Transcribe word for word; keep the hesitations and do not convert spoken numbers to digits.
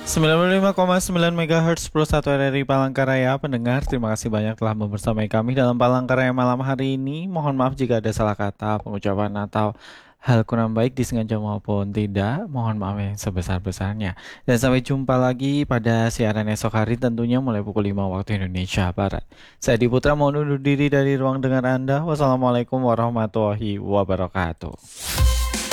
sembilan puluh lima koma sembilan MHz Pro satu R R I Palangkaraya. Pendengar, terima kasih banyak telah membersamai kami dalam Palangkaraya malam hari ini. Mohon maaf jika ada salah kata, pengucapan atau hal kurang baik disengaja maupun tidak. Mohon maaf yang sebesar-besarnya. Dan sampai jumpa lagi pada siaran esok hari tentunya mulai pukul lima waktu Indonesia Barat. Saya Diputra mohon undur diri dari ruang dengar Anda. Wassalamualaikum warahmatullahi wabarakatuh.